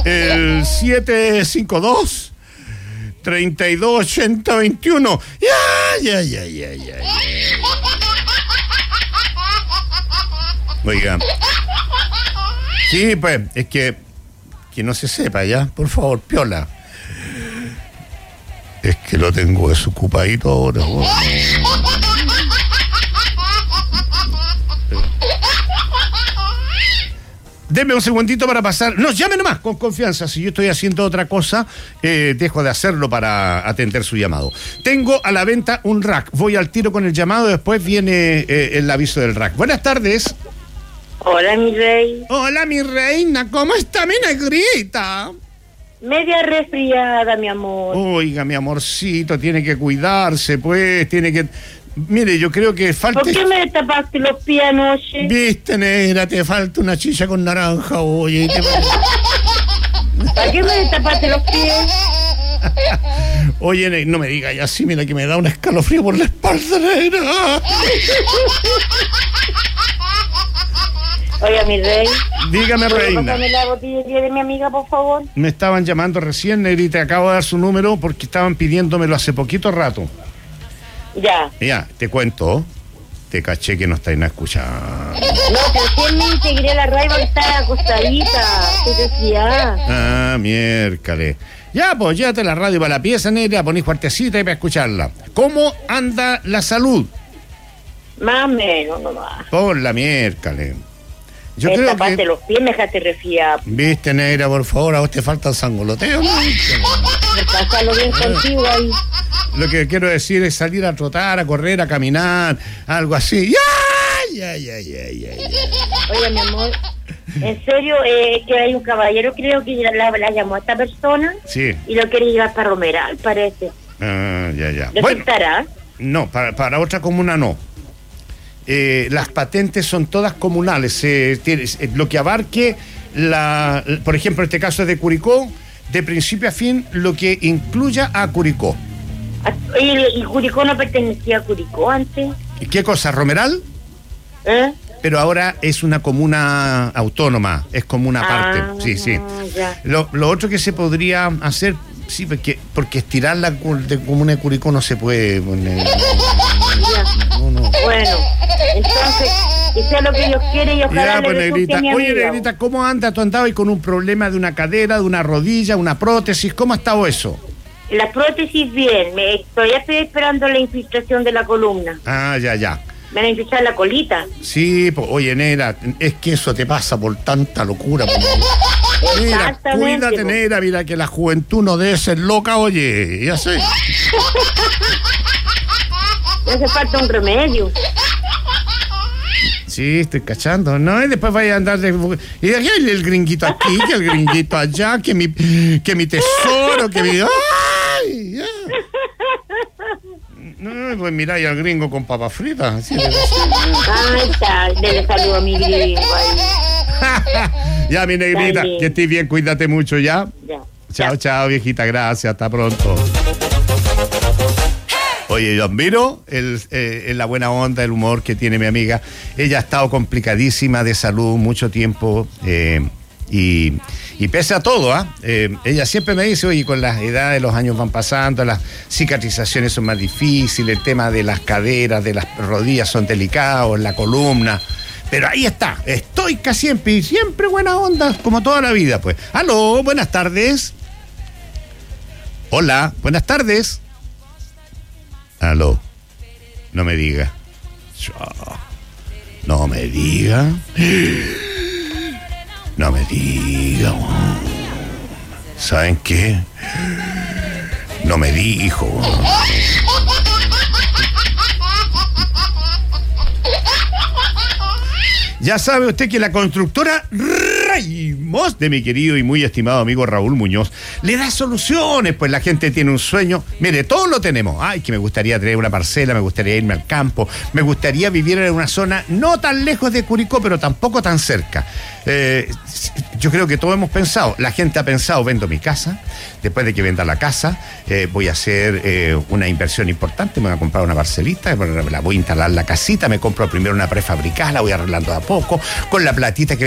El 752-328021. Ya. Oiga. Sí, pues, es que no se sepa ya, por favor, piola. Es que lo tengo desocupadito ahora. Deme un segundito para pasar. No, llame nomás, con confianza. Si yo estoy haciendo otra cosa, dejo de hacerlo para atender su llamado. Tengo a la venta un rack. Voy al tiro con el llamado, después viene el aviso del rack. Buenas tardes. Hola, mi rey. Hola, mi reina. ¿Cómo está mi negrita? Media resfriada, mi amor. Oiga, mi amorcito, tiene que cuidarse, pues, tiene que... Mire, yo creo que falta... ¿Por qué me tapaste los pies anoche? Viste, negra, te falta una chicha con naranja, oye. ¿Para qué me tapaste los pies? Oye, no me diga ya así, mira que me da un escalofrío por la espalda, negra. Oiga, mi rey. Dígame, reina. Pásame la botella de mi amiga, por favor. Me estaban llamando recién, negrita, acabo de dar su número porque estaban pidiéndomelo hace poquito rato. Ya. Ya, te cuento. Te caché que no estáis nada escuchando. No, recién me integré a la radio porque estaba acostadita. ¿Qué decía? Ah, miércoles. Ya, pues, llévate la radio para la pieza, negra, ponís fuertecita y para escucharla. ¿Cómo anda la salud? Más o menos, nomás. Por la miércoles. Yo me creo tapaste que... los pies, me dejaste resfriada. Viste, negra, por favor, a vos te falta el sangoloteo, ¿no? Pásalo bien contigo ahí. Lo que quiero decir es salir a trotar, a correr, a caminar, algo así. Ya. Oye, mi amor, en serio, que hay un caballero, creo que la llamó a esta persona. Sí. Y lo quiere llevar para Romeral, parece. Ah, ya. ¿Le afectará? No, para otra comuna no. Las patentes son todas comunales. Lo que abarque, por ejemplo, este caso es de Curicó, de principio a fin, lo que incluya a Curicó. ¿Y Curicó no pertenecía a Curicó antes? ¿Qué cosa, Romeral? Pero ahora es una comuna autónoma, es como una parte. Sí. Ya. Lo otro que se podría hacer, sí, porque estirar la comuna de Curicó no se puede. No. Bueno, entonces, que sea lo que Dios quiere y ojalá Ya, pues, le resulte negrita. a mi Oye, amiga. negrita, ¿cómo anda? ¿Tú andabas con un problema de una cadera, de una rodilla, una prótesis? ¿Cómo ha estado eso? La prótesis bien, todavía estoy esperando la infiltración de la columna. Ah, ya. Me van a infiltrar la colita. Sí, pues, oye, negra, es que eso te pasa por tanta locura. Mira, cuídate, negra, mira que la juventud no debe ser loca, oye, ya sé. Me hace falta un remedio. Sí, estoy cachando, ¿no? Y después vaya a andar y aquí hay el gringuito aquí, que el gringuito allá, que mi tesoro, que mi... ¡Ay! Ya. No, pues mira, y al gringo con papas fritas. Así Ay, está, le saludo a mi gringo ahí. Ya, mi negrita, Dale. que estés bien, cuídate mucho, ¿ya? Ya. Chao, viejita, gracias, hasta pronto. Oye, yo admiro la buena onda, el humor que tiene mi amiga. Ella ha estado complicadísima de salud mucho tiempo y pese a todo, ella siempre me dice, oye, con las edades los años van pasando, las cicatrizaciones son más difíciles, el tema de las caderas, de las rodillas son delicados, la columna. Pero ahí está, estoica siempre y siempre buena onda, como toda la vida, pues. Aló, buenas tardes. Hola, buenas tardes. Aló, no me diga. No me diga. No me diga. ¿Saben qué? No me dijo. Ya sabe usted que la constructora Ramos, de mi querido y muy estimado amigo Raúl Muñoz, le da soluciones, pues la gente tiene un sueño. Mire, todos lo tenemos. Ay, que me gustaría tener una parcela, me gustaría irme al campo, me gustaría vivir en una zona no tan lejos de Curicó, pero tampoco tan cerca. Yo creo que todos hemos pensado, la gente ha pensado, vendo mi casa, después de que venda la casa, voy a hacer una inversión importante, me voy a comprar una parcelita, la voy a instalar la casita, me compro primero una prefabricada, la voy arreglando de a poco, con la platita que